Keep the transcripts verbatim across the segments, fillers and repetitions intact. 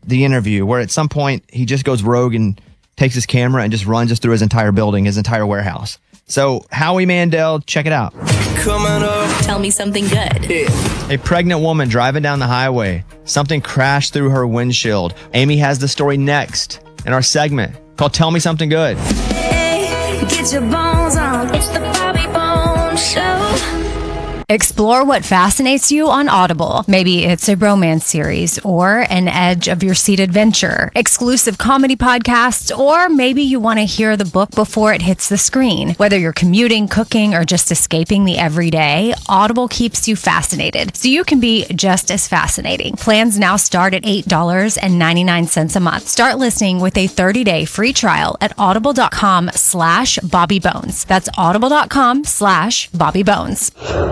the interview where at some point he just goes rogue and takes his camera and just runs us through his entire building, his entire warehouse. So Howie Mandel, check it out. Tell me something good. A pregnant woman driving down the highway. Something crashed through her windshield. Amy has the story next in our segment called Tell Me Something Good. Hey, get your bones on. It's the Bobby Bones Show. Explore what fascinates you on Audible. Maybe it's a romance series or an edge of your seat adventure, exclusive comedy podcasts, or maybe you want to hear the book before it hits the screen. Whether you're commuting, cooking, or just escaping the everyday, Audible keeps you fascinated, so you can be just as fascinating. Plans now start at eight dollars and ninety-nine cents a month. Start listening with a thirty-day free trial at audible.com slash Bobby Bones. That's audible.com slash Bobby Bones.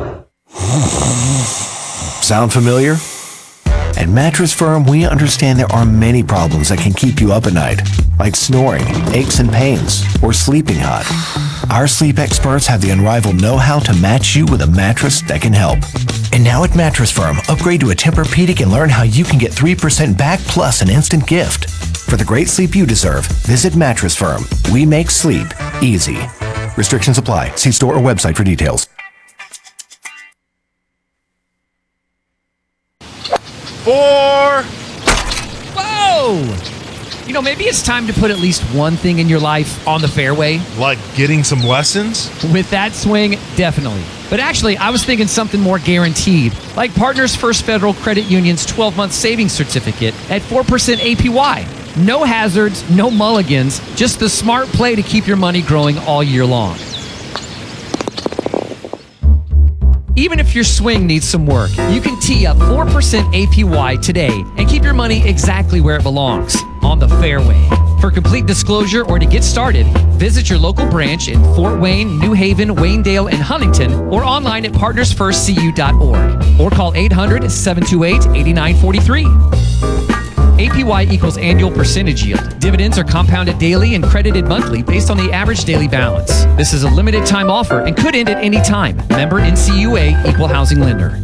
Sound familiar? At Mattress Firm, we understand there are many problems that can keep you up at night, like snoring, aches and pains, or sleeping hot. Our sleep experts have the unrivaled know-how to match you with a mattress that can help. And now at Mattress Firm, upgrade to a Tempur-Pedic and learn how you can get three percent back plus an instant gift. For the great sleep you deserve, visit Mattress Firm. We make sleep easy. Restrictions apply. See store or website for details. Four. Whoa! You know, maybe it's time to put at least one thing in your life on the fairway. Like getting some lessons? With that swing, definitely. But actually, I was thinking something more guaranteed, like Partners First Federal Credit Union's twelve-month savings certificate at four percent A P Y. No hazards, no mulligans, just the smart play to keep your money growing all year long. Even if your swing needs some work, you can tee up four percent A P Y today and keep your money exactly where it belongs, on the fairway. For complete disclosure or to get started, visit your local branch in Fort Wayne, New Haven, Waynedale, and Huntington, or online at partners first c u dot org, or call eight hundred, seven two eight, eight nine four three. A P Y equals annual percentage yield. Dividends are compounded daily and credited monthly based on the average daily balance. This is a limited time offer and could end at any time. Member N C U A, Equal Housing Lender.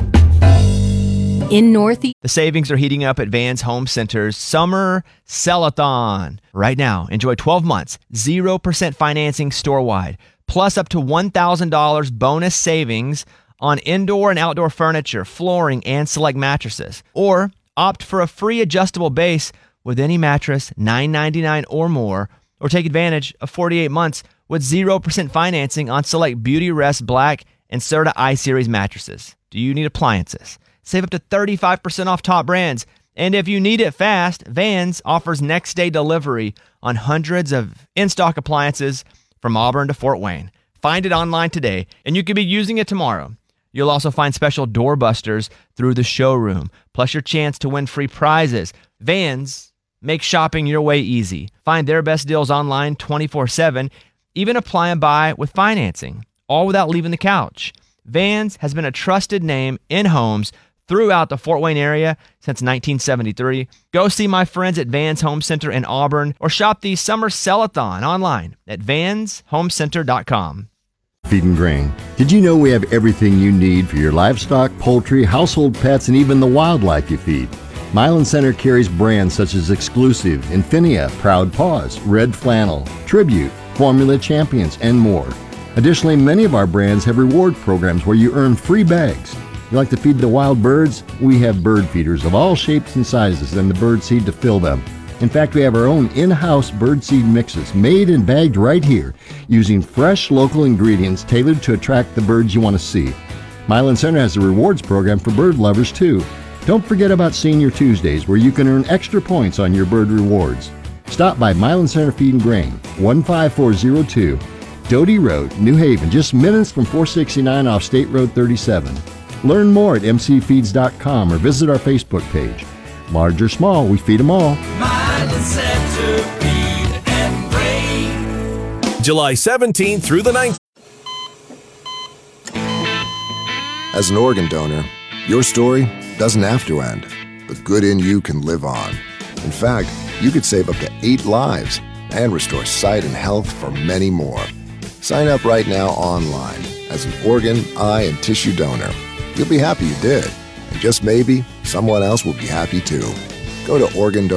In Northeast, The savings are heating up at Vans Home Center's Summer Sell-a-thon. Right now, enjoy twelve months, zero percent financing store-wide, plus up to one thousand dollars bonus savings on indoor and outdoor furniture, flooring, and select mattresses. Or opt for a free adjustable base with any mattress, nine ninety-nine or more, or take advantage of forty-eight months with zero percent financing on select Beauty Rest Black and Serta I-Series mattresses. Do you need appliances? Save up to thirty-five percent off top brands. And if you need it fast, Vans offers next-day delivery on hundreds of in-stock appliances from Auburn to Fort Wayne. Find it online today, and you could be using it tomorrow. You'll also find special doorbusters through the showroom, plus your chance to win free prizes. Vans make shopping your way easy. Find their best deals online twenty-four seven, even apply and buy with financing, all without leaving the couch. Vans has been a trusted name in homes throughout the Fort Wayne area since nineteen seventy-three. Go see my friends at Vans Home Center in Auburn or shop the Summer Sell-a-thon online at vans home center dot com. Feed and Grain. Did you know we have everything you need for your livestock, poultry, household pets, and even the wildlife you feed? Milan Center carries brands such as Exclusive, Infinia, Proud Paws, Red Flannel, Tribute, Formula Champions, and more. Additionally, many of our brands have reward programs where you earn free bags. You like to feed the wild birds? We have bird feeders of all shapes and sizes and the bird seed to fill them. In fact, we have our own in-house birdseed mixes made and bagged right here using fresh local ingredients tailored to attract the birds you want to see. Milan Center has a rewards program for bird lovers too. Don't forget about Senior Tuesdays where you can earn extra points on your bird rewards. Stop by Milan Center Feed and Grain, one five four zero two, Doty Road, New Haven, just minutes from four sixty-nine off State Road thirty-seven. Learn more at m c feeds dot com or visit our Facebook page. Large or small, we feed them all. Milan Center Feed and Grain. July seventeenth through the ninth. As an organ donor, your story doesn't have to end. The good in you can live on. In fact, you could save up to eight lives and restore sight and health for many more. Sign up right now online as an organ, eye, and tissue donor. You'll be happy you did. And just maybe, someone else will be happy too. Go to organ donor.